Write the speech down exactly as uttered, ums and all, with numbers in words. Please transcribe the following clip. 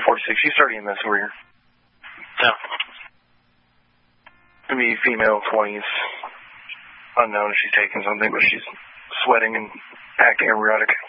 forty-six. She's thirty in this over here. Yeah. Maybe female, twenties. Unknown if she's taking something, but she's sweating and acting erotic.